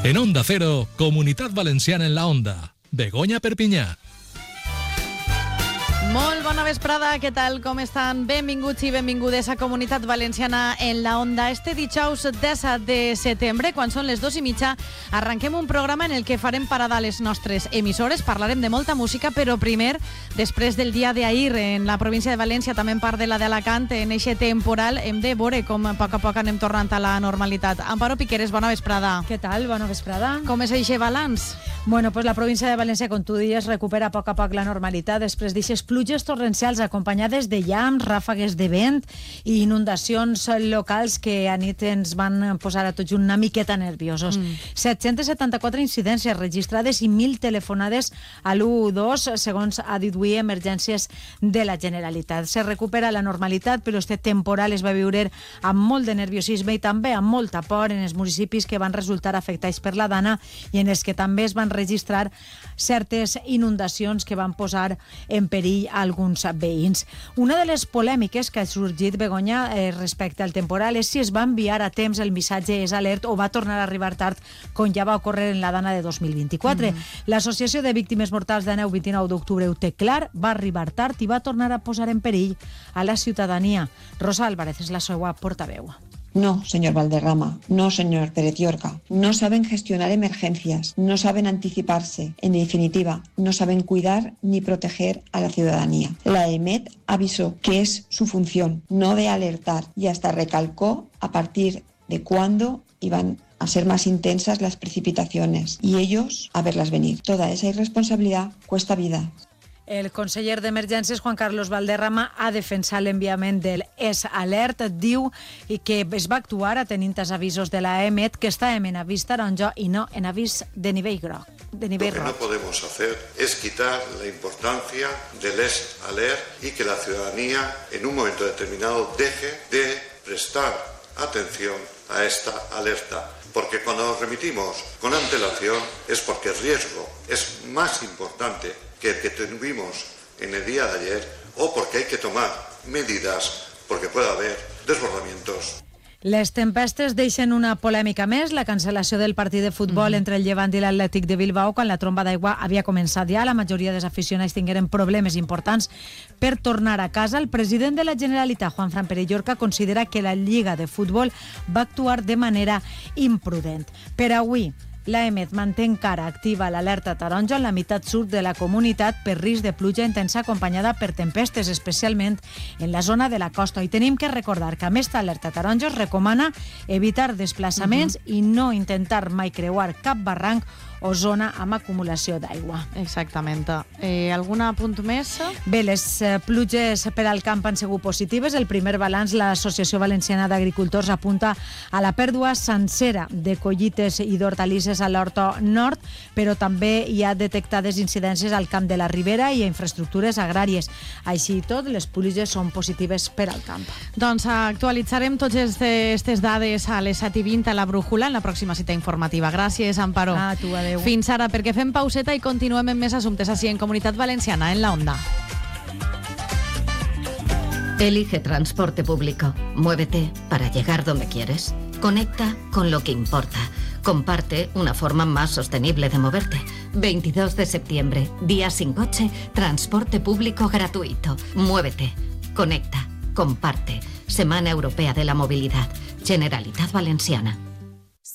En Onda Cero, Comunitat Valenciana en la Onda. Begoña Perpinyà. Molt bona vesprada, què tal, com estan? Benvinguts i benvingudes a Comunitat Valenciana en la Onda. Este dijous 17 de setembre, quan són les 2:30, arrenquem un programa en el que farem parada a les nostres emissores, parlarem de molta música, però primer, després del dia d'ahir en la província de València, també en part de la d'Alacant, en eixe temporal, hem de veure com a poc anem tornant a la normalitat. Amparo Piqueres, bona vesprada. Què tal? Bona vesprada. Com és eixe balanç? Bueno, pues la província de València, com tu dies, recupera a poc la normalitat després d'eixes pluges torrencials acompanyades de llamps, ràfegues de vent i inundacions locals que a nit ens van posar a tots una miqueta nerviosos. 774 incidències registrades i 1.000 telefonades a l'112, segons ha dit avui Emergències de la Generalitat. Se recupera la normalitat, però este temporal es va viure amb molt de nerviosisme i també amb molta por en els municipis que van resultar afectats per la Dana i en els que també es van registrar certes inundacions que van posar en perill alguns veïns. Una de les polèmiques que ha sorgit, Begoña, respecte al temporal és si es va enviar a temps el missatge és alert o va tornar a arribar tard, com ja va ocórrer en la Dana de 2024. L'Associació de Víctimes Mortals de Neu 29 d'octubre ho té clar, va arribar tard i va tornar a posar en perill a la ciutadania. Rosa Álvarez és la seva portaveu. No, señor Valderrama, no, señor Pérez Llorca. No saben gestionar emergencias, no saben anticiparse. En definitiva, no saben cuidar ni proteger a la ciudadanía. La EMET avisó que es su función, no de alertar, y hasta recalcó a partir de cuándo iban a ser más intensas las precipitaciones y ellos a verlas venir. Toda esa irresponsabilidad cuesta vidas. El conseller d'Emergències, Juan Carlos Valderrama, ha defensat l'enviament del ES Alert. Diu que es va actuar atenint els avisos de la EMET, que estàvem en avís taronja i no en avís de nivell groc. Lo que no podemos hacer es quitar la importancia del ES Alert y que la ciudadanía en un momento determinado deje de prestar atención a esta alerta. Porque cuando nos remitimos con antelación es porque el riesgo es más importante que el que tuvimos en el día de ayer o porque hay que tomar medidas porque puede haber desbordamientos. Les tempestes deixen una polèmica més, la cancel·lació del partit de futbol entre el Llevant i l'Atlètic de Bilbao quan la tromba d'aigua havia començat ja. La majoria dels aficionats tingueren problemes importants per tornar a casa. El president de la Generalitat, Juanfran Pérez Llorca, considera que la Lliga de Futbol va actuar de manera imprudent. Per avui, la EMET manté encara activa l'alerta taronja en la meitat sud de la comunitat per risc de pluja intensa acompanyada per tempestes, especialment en la zona de la costa. I tenim que recordar que amb esta alerta taronja es recomana evitar desplaçaments i no intentar mai creuar cap barranc o zona amb acumulació d'aigua. Exactament. Algun apunt més? Bé, les pluges per al camp han sigut positives. El primer balanç, l'Associació Valenciana d'Agricultors apunta a la pèrdua sencera de collites i d'hortalisses a l'Horta Nord, però també hi ha detectades incidències al camp de la Ribera i a infraestructures agràries. Així i tot, les pluges són positives per al camp. Doncs actualitzarem totes aquestes dades a les 7:20 a la Brújula en la pròxima cita informativa. Gràcies, Amparo. A tu, adéu. Fins ara, perquè fem pauseta i continuem amb més assumptes així en Comunitat Valenciana, en la Onda. Elige transporte público. Muévete para llegar donde quieres. Conecta con lo que importa. Comparte una forma más sostenible de moverte. 22 de septiembre, día sin coche, transporte público gratuito. Muévete, conecta, comparte. Semana Europea de la Movilidad. Generalitat Valenciana.